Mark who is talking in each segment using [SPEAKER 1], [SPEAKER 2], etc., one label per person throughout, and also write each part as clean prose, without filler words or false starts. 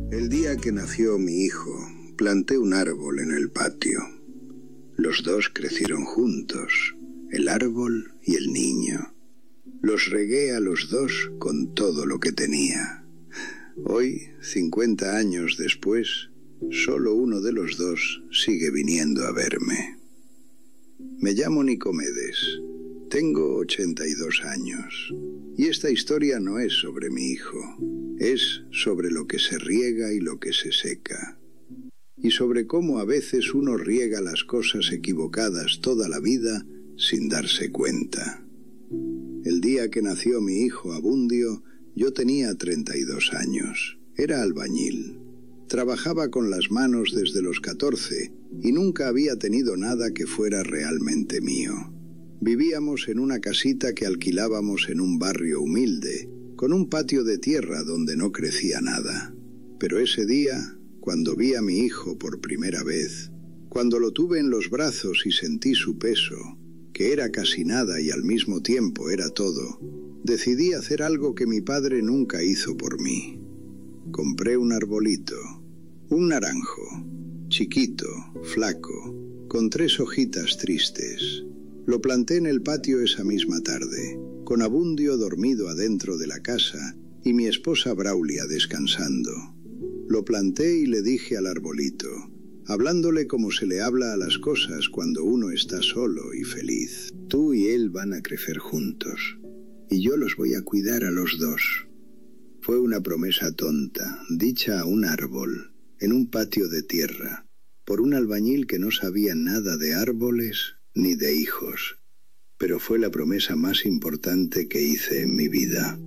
[SPEAKER 1] El día que nació mi hijo, planté un árbol en el patio. Los dos crecieron juntos, el árbol y el niño. Los regué a los dos con todo lo que tenía. Hoy, 50 años después, solo uno de los dos sigue viniendo a verme. Me llamo Nicomedes, tengo 82 años, y esta historia no es sobre mi hijo, es sobre lo que se riega y lo que se seca, y sobre cómo a veces uno riega las cosas equivocadas toda la vida sin darse cuenta. El día que nació mi hijo Abundio, yo tenía 32 años, era albañil. Trabajaba con las manos desde los 14 y nunca había tenido nada que fuera realmente mío. Vivíamos en una casita que alquilábamos en un barrio humilde, con un patio de tierra donde no crecía nada. Pero ese día, cuando vi a mi hijo por primera vez, cuando lo tuve en los brazos y sentí su peso, que era casi nada y al mismo tiempo era todo, decidí hacer algo que mi padre nunca hizo por mí. Compré un arbolito, un naranjo, chiquito, flaco, con 3 hojitas tristes. Lo planté en el patio esa misma tarde, con Abundio dormido adentro de la casa y mi esposa Braulia descansando. Lo planté y le dije al arbolito, hablándole como se le habla a las cosas cuando uno está solo y feliz: tú y él van a crecer juntos, y yo los voy a cuidar a los dos. Fue una promesa tonta, dicha a un árbol, en un patio de tierra, por un albañil que no sabía nada de árboles ni de hijos, pero fue la promesa más importante que hice en mi vida.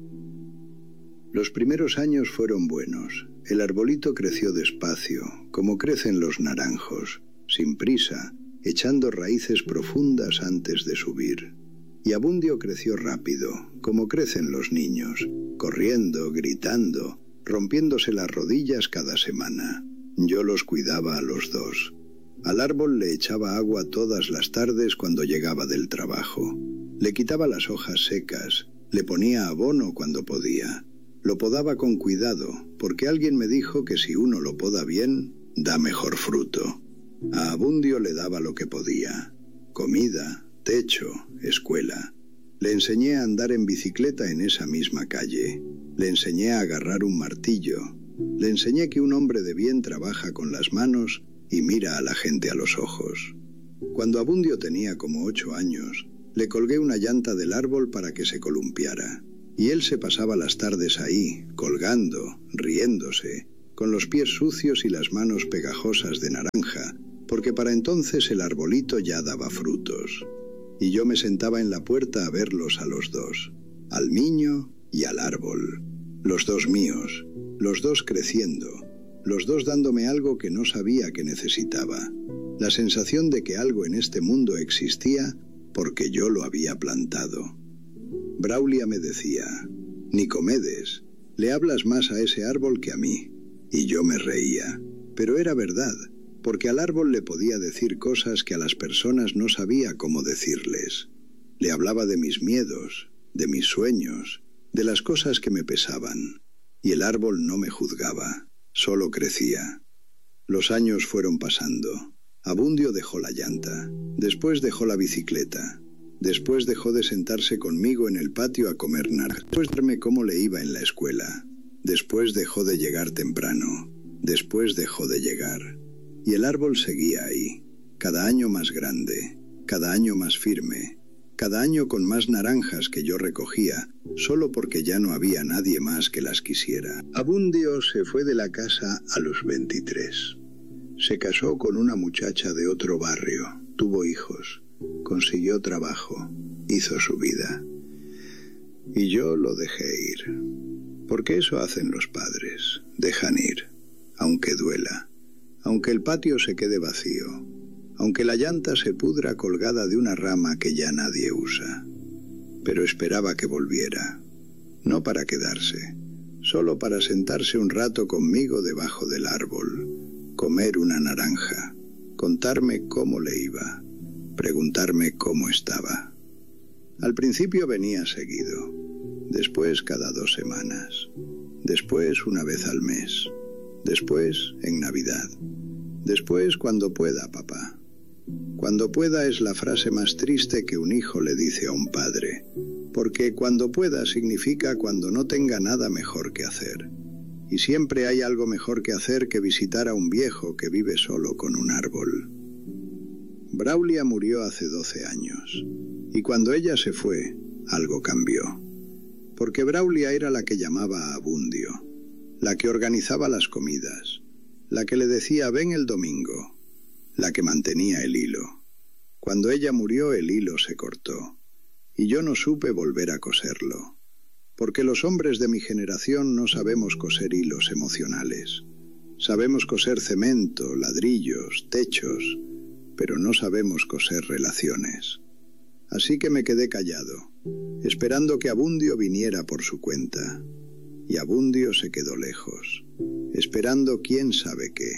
[SPEAKER 1] Los primeros años fueron buenos. El arbolito creció despacio, como crecen los naranjos, sin prisa, echando raíces profundas antes de subir. Y Abundio creció rápido, como crecen los niños, corriendo, gritando, rompiéndose las rodillas cada semana. Yo los cuidaba a los dos. Al árbol le echaba agua todas las tardes cuando llegaba del trabajo. Le quitaba las hojas secas, le ponía abono cuando podía. Lo podaba con cuidado, porque alguien me dijo que si uno lo poda bien, da mejor fruto. A Abundio le daba lo que podía: comida, techo, escuela. Le enseñé a andar en bicicleta en esa misma calle. Le enseñé a agarrar un martillo. Le enseñé que un hombre de bien trabaja con las manos y mira a la gente a los ojos. Cuando Abundio tenía como 8 años, le colgué una llanta del árbol para que se columpiara. Y él se pasaba las tardes ahí, colgando, riéndose, con los pies sucios y las manos pegajosas de naranja, porque para entonces el arbolito ya daba frutos. Y yo me sentaba en la puerta a verlos a los dos, al niño y al árbol, los dos míos, los dos creciendo, los dos dándome algo que no sabía que necesitaba, la sensación de que algo en este mundo existía porque yo lo había plantado. Braulia me decía: Nicomedes, le hablas más a ese árbol que a mí. Y yo me reía, pero era verdad, porque al árbol le podía decir cosas que a las personas no sabía cómo decirles. Le hablaba de mis miedos, de mis sueños, de las cosas que me pesaban, y el árbol no me juzgaba, solo crecía. Los años fueron pasando. Abundio dejó la llanta, después dejó la bicicleta, después dejó de sentarse conmigo en el patio a comer naranjas, después de verme cómo le iba en la escuela, después dejó de llegar temprano, después dejó de llegar. Y el árbol seguía ahí, cada año más grande, cada año más firme, cada año con más naranjas que yo recogía, solo porque ya no había nadie más que las quisiera. Abundio se fue de la casa a los 23. Se casó con una muchacha de otro barrio, tuvo hijos, consiguió trabajo, hizo su vida. Y yo lo dejé ir, porque eso hacen los padres, dejan ir, aunque duela, aunque el patio se quede vacío, aunque la llanta se pudra colgada de una rama que ya nadie usa. Pero esperaba que volviera, no para quedarse, solo para sentarse un rato conmigo debajo del árbol, comer una naranja, contarme cómo le iba, preguntarme cómo estaba. Al principio venía seguido, después cada 2 semanas, después una vez al mes, Después, en Navidad. Después, cuando pueda, papá. Cuando pueda es la frase más triste que un hijo le dice a un padre, porque cuando pueda significa cuando no tenga nada mejor que hacer. Y siempre hay algo mejor que hacer que visitar a un viejo que vive solo con un árbol. Braulia murió hace 12 años, y cuando ella se fue, algo cambió. Porque Braulia era la que llamaba a Abundio, la que organizaba las comidas, la que le decía ven el domingo, la que mantenía el hilo. Cuando ella murió el hilo se cortó, y yo no supe volver a coserlo, porque los hombres de mi generación no sabemos coser hilos emocionales. Sabemos coser cemento, ladrillos, techos, pero no sabemos coser relaciones. Así que me quedé callado, esperando que Abundio viniera por su cuenta. Y Abundio se quedó lejos, esperando quién sabe qué.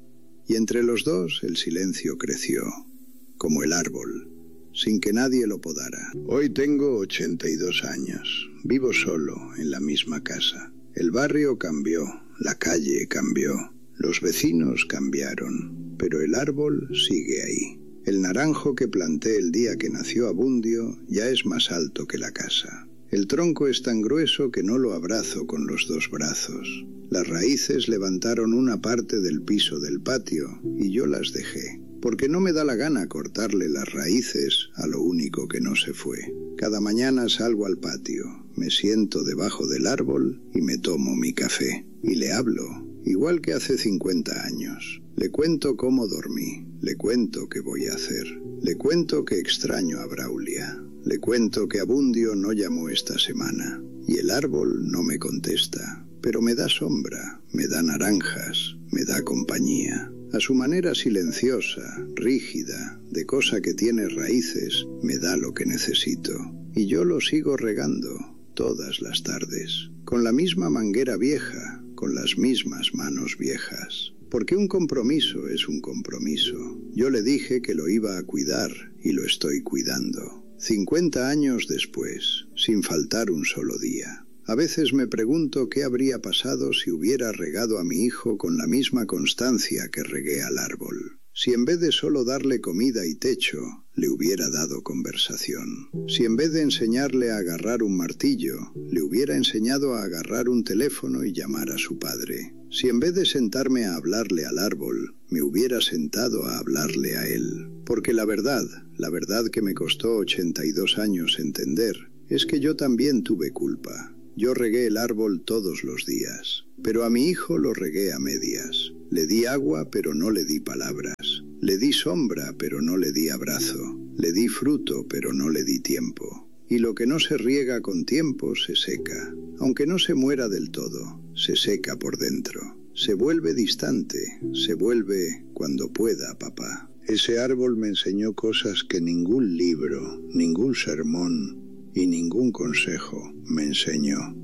[SPEAKER 1] Y entre los dos el silencio creció, como el árbol, sin que nadie lo podara. Hoy tengo 82 años, vivo solo en la misma casa. El barrio cambió, la calle cambió, los vecinos cambiaron, pero el árbol sigue ahí. El naranjo que planté el día que nació Abundio ya es más alto que la casa. El tronco es tan grueso que no lo abrazo con los dos brazos. Las raíces levantaron una parte del piso del patio y yo las dejé, porque no me da la gana cortarle las raíces a lo único que no se fue. Cada mañana salgo al patio, me siento debajo del árbol y me tomo mi café. Y le hablo, igual que hace 50 años. Le cuento cómo dormí, le cuento qué voy a hacer, le cuento que extraño a Braulia, le cuento que Abundio no llamó esta semana, y el árbol no me contesta, pero me da sombra, me da naranjas, me da compañía. A su manera silenciosa, rígida, de cosa que tiene raíces, me da lo que necesito. Y yo lo sigo regando todas las tardes, con la misma manguera vieja, con las mismas manos viejas. Porque un compromiso es un compromiso. Yo le dije que lo iba a cuidar y lo estoy cuidando. 50 años después, sin faltar un solo día. A veces me pregunto qué habría pasado si hubiera regado a mi hijo con la misma constancia que regué al árbol. Si en vez de solo darle comida y techo, le hubiera dado conversación. Si en vez de enseñarle a agarrar un martillo, le hubiera enseñado a agarrar un teléfono y llamar a su padre. Si en vez de sentarme a hablarle al árbol, me hubiera sentado a hablarle a él. Porque la verdad que me costó 82 años entender, es que yo también tuve culpa. Yo regué el árbol todos los días, pero a mi hijo lo regué a medias. Le di agua, pero no le di palabras. Le di sombra, pero no le di abrazo. Le di fruto, pero no le di tiempo. Y lo que no se riega con tiempo se seca. Aunque no se muera del todo, se seca por dentro. Se vuelve distante, se vuelve cuando pueda, papá. Ese árbol me enseñó cosas que ningún libro, ningún sermón y ningún consejo me enseñó.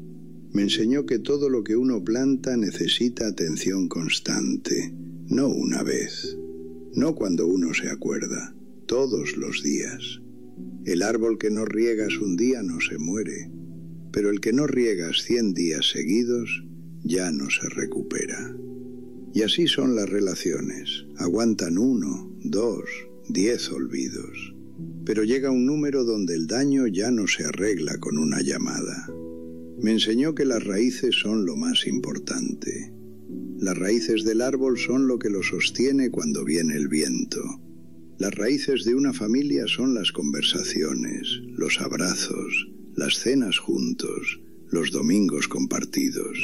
[SPEAKER 1] Me enseñó que todo lo que uno planta necesita atención constante, no una vez, no cuando uno se acuerda, todos los días. El árbol que no riegas un día no se muere, pero el que no riegas 100 días seguidos ya no se recupera. Y así son las relaciones, aguantan 1, 2, 10 olvidos. Pero llega un número donde el daño ya no se arregla con una llamada. Me enseñó que las raíces son lo más importante. Las raíces del árbol son lo que lo sostiene cuando viene el viento. Las raíces de una familia son las conversaciones, los abrazos, las cenas juntos, los domingos compartidos.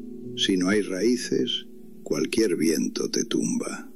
[SPEAKER 1] Si no hay raíces, cualquier viento te tumba.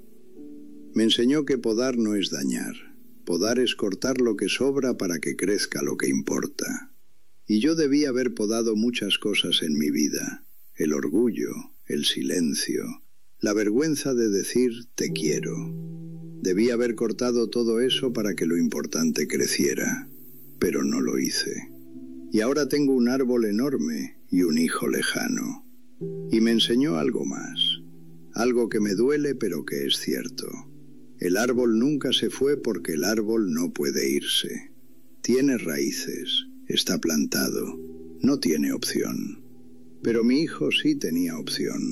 [SPEAKER 1] Me enseñó que podar no es dañar. Podar es cortar lo que sobra para que crezca lo que importa. Y yo debí haber podado muchas cosas en mi vida. El orgullo, el silencio, la vergüenza de decir te quiero. Debí haber cortado todo eso para que lo importante creciera, pero no lo hice. Y ahora tengo un árbol enorme y un hijo lejano. Y me enseñó algo más, algo que me duele pero que es cierto. El árbol nunca se fue porque el árbol no puede irse. Tiene raíces, está plantado, no tiene opción. Pero mi hijo sí tenía opción.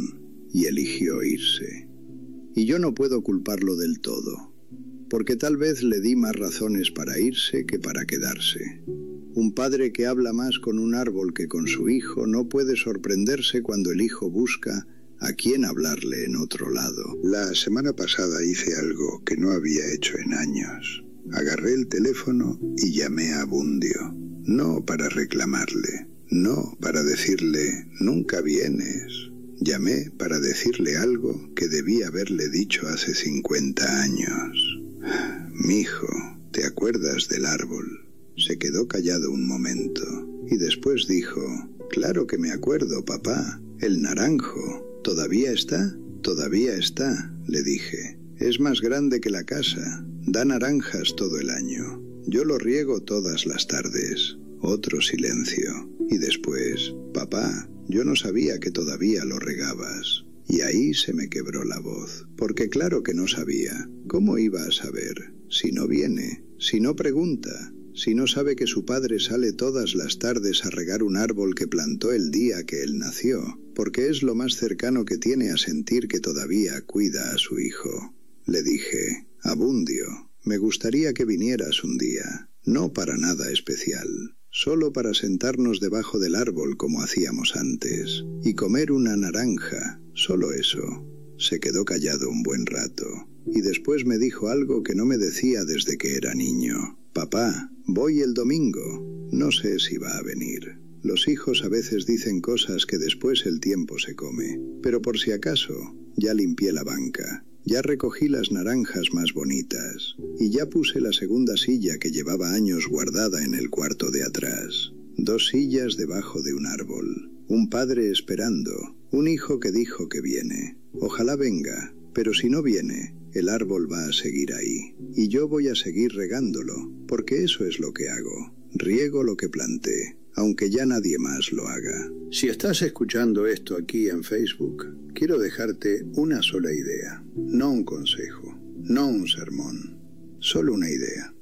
[SPEAKER 1] y eligió irse. Y yo no puedo culparlo del todo, porque tal vez le di más razones para irse que para quedarse. Un padre que habla más con un árbol que con su hijo no puede sorprenderse cuando el hijo busca a quién hablarle en otro lado. La semana pasada hice algo que no había hecho en años. Agarré el teléfono y llamé a Abundio. No para reclamarle, no para decirle «nunca vienes». Llamé para decirle algo que debí haberle dicho hace 50 años. «Mijo, ¿te acuerdas del árbol?» Se quedó callado un momento y después dijo «Claro que me acuerdo, papá. El naranjo. ¿Todavía está?» «Todavía está», le dije. «Es más grande que la casa. Da naranjas todo el año. Yo lo riego todas las tardes». Otro silencio. Y después «Papá, yo no sabía que todavía lo regabas». Y ahí se me quebró la voz, porque claro que no sabía. ¿Cómo iba a saber? Si no viene, si no pregunta, si no sabe que su padre sale todas las tardes a regar un árbol que plantó el día que él nació, porque es lo más cercano que tiene a sentir que todavía cuida a su hijo. Le dije, Abundio, me gustaría que vinieras un día, no para nada especial, solo para sentarnos debajo del árbol como hacíamos antes, y comer una naranja, solo eso. Se quedó callado un buen rato, y después me dijo algo que no me decía desde que era niño. Papá, voy el domingo. No sé si va a venir. Los hijos a veces dicen cosas que después el tiempo se come, pero por si acaso, ya limpié la banca. Ya recogí las naranjas más bonitas y ya puse la segunda silla que llevaba años guardada en el cuarto de atrás. 2 sillas debajo de un árbol, un padre esperando, un hijo que dijo que viene. Ojalá venga, pero si no viene, el árbol va a seguir ahí y yo voy a seguir regándolo, porque eso es lo que hago. Riego lo que planté, aunque ya nadie más lo haga. Si estás escuchando esto aquí en Facebook, quiero dejarte una sola idea, no un consejo, no un sermón, solo una idea.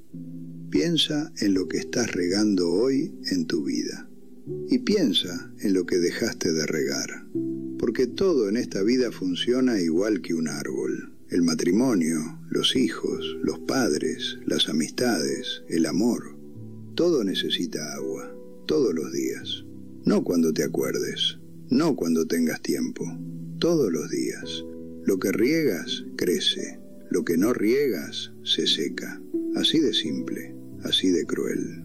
[SPEAKER 1] Piensa en lo que estás regando hoy en tu vida y piensa en lo que dejaste de regar, porque todo en esta vida funciona igual que un árbol. El matrimonio, los hijos, los padres, las amistades, el amor, todo necesita agua. Todos los días, no cuando te acuerdes, no cuando tengas tiempo, todos los días. Lo que riegas crece, lo que no riegas se seca. Así de simple, así de cruel.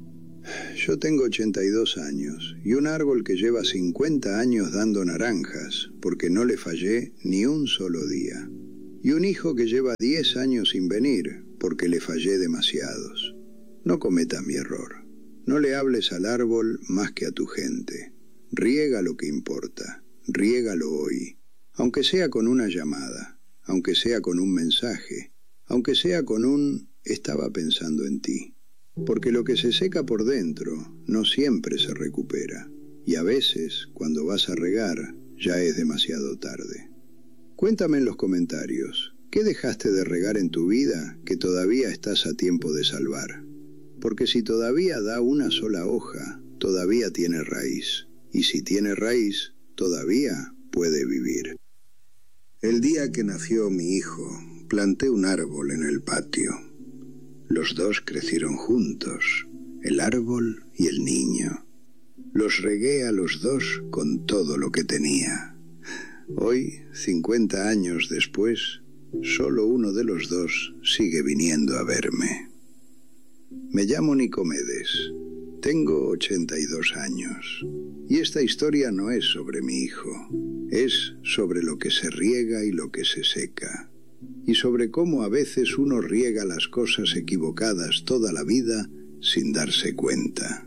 [SPEAKER 1] Yo tengo 82 años y un árbol que lleva 50 años dando naranjas porque no le fallé ni un solo día. Y un hijo que lleva 10 años sin venir porque le fallé demasiados. No cometas mi error. No le hables al árbol más que a tu gente. Riega lo que importa. Riégalo hoy. Aunque sea con una llamada, aunque sea con un mensaje, aunque sea con un «estaba pensando en ti». Porque lo que se seca por dentro no siempre se recupera. Y a veces, cuando vas a regar, ya es demasiado tarde. Cuéntame en los comentarios, ¿qué dejaste de regar en tu vida que todavía estás a tiempo de salvar? Porque si todavía da una sola hoja, todavía tiene raíz. Y si tiene raíz, todavía puede vivir. El día que nació mi hijo, planté un árbol en el patio. Los 2 crecieron juntos, el árbol y el niño. Los regué a los 2 con todo lo que tenía. Hoy, 50 años después, solo uno de los 2 sigue viniendo a verme. Me llamo Nicomedes, tengo 82 años, y esta historia no es sobre mi hijo, es sobre lo que se riega y lo que se seca, y sobre cómo a veces uno riega las cosas equivocadas toda la vida sin darse cuenta.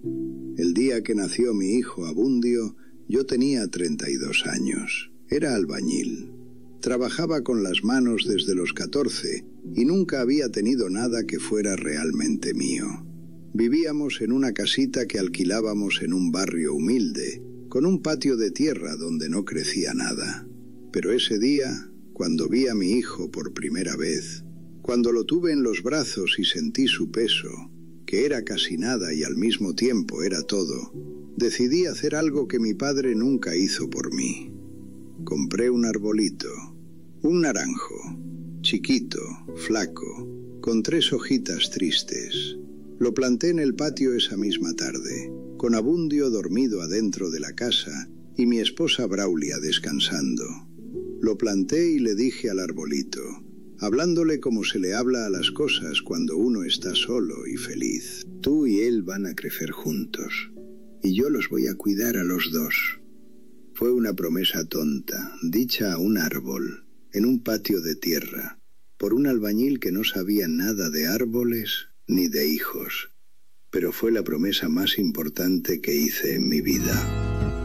[SPEAKER 1] El día que nació mi hijo Abundio, yo tenía 32 años, era albañil. Trabajaba con las manos desde los 14 y nunca había tenido nada que fuera realmente mío. Vivíamos en una casita que alquilábamos en un barrio humilde, con un patio de tierra donde no crecía nada. Pero ese día, cuando vi a mi hijo por primera vez, cuando lo tuve en los brazos y sentí su peso, que era casi nada y al mismo tiempo era todo, decidí hacer algo que mi padre nunca hizo por mí. compré un arbolito, un naranjo, chiquito, flaco, con 3 hojitas tristes. Lo planté en el patio esa misma tarde, con Abundio dormido adentro de la casa y mi esposa Braulia descansando. Lo planté y le dije al arbolito, hablándole como se le habla a las cosas cuando uno está solo y feliz: tú y él van a crecer juntos, y yo los voy a cuidar a los dos. Fue una promesa tonta, dicha a un árbol, en un patio de tierra, por un albañil que no sabía nada de árboles ni de hijos, pero fue la promesa más importante que hice en mi vida.